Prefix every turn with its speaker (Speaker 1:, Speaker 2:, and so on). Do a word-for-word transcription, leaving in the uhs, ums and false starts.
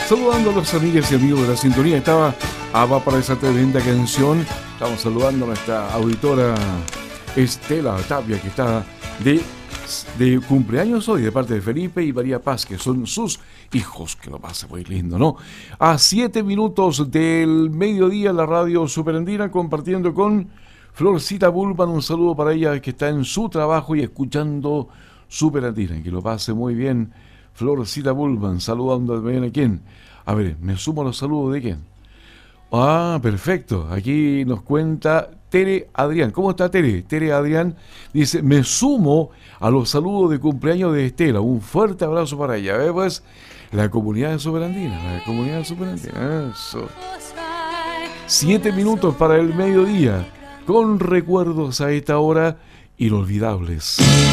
Speaker 1: Saludando a los amigas y amigos de la sintonía. Estaba Ava para esa tremenda canción. Estamos saludando a nuestra auditora Estela Tapia, que está de, de cumpleaños hoy, de parte de Felipe y María Paz, que son sus hijos, que lo pasa muy lindo, ¿no? A siete minutos del mediodía, la radio Superandina compartiendo con Florcita Bulban. Un saludo para ella, que está en su trabajo y escuchando Superandina. Que lo pase muy bien, Florcita Bulban. Saludando a quién. A ver, me sumo a los saludos de quién. Ah, perfecto. Aquí nos cuenta Tere Adrián. ¿Cómo está Tere? Tere Adrián dice, me sumo a los saludos de cumpleaños de Estela. Un fuerte abrazo para ella. ¿Ves? Pues la comunidad de Superandina. La comunidad de Superandina. Eso. Siete minutos para el mediodía. Con recuerdos a esta hora inolvidables.